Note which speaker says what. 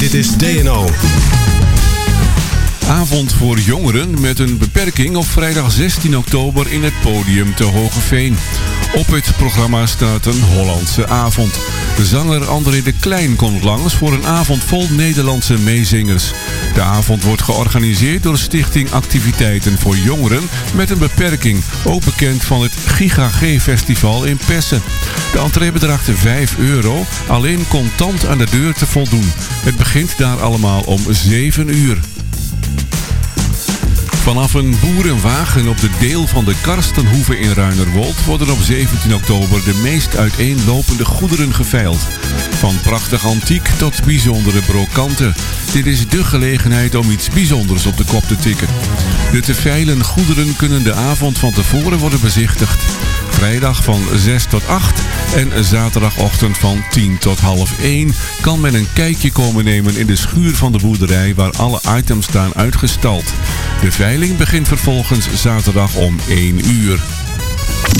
Speaker 1: Dit is DNO.
Speaker 2: Avond voor jongeren met een beperking op vrijdag 16 oktober in het Podium te Hoogeveen. Op het programma staat een Hollandse avond. De zanger André de Klein komt langs voor een avond vol Nederlandse meezingers. De avond wordt georganiseerd door Stichting Activiteiten voor Jongeren met een beperking, ook bekend van het Giga G-festival in Pessen. De entree bedraagt €5, alleen contant aan de deur te voldoen. Het begint daar allemaal om 7 uur. Vanaf een boerenwagen op de deel van de Karstenhoeve in Ruinerwold worden op 17 oktober de meest uiteenlopende goederen geveild. Van prachtig antiek tot bijzondere brokanten. Dit is dé gelegenheid om iets bijzonders op de kop te tikken. De te veilen goederen kunnen de avond van tevoren worden bezichtigd. Vrijdag van 6 tot 8 en zaterdagochtend van 10 tot half 1 kan men een kijkje komen nemen in de schuur van de boerderij waar alle items staan uitgestald. De veiling begint vervolgens zaterdag om 1 uur.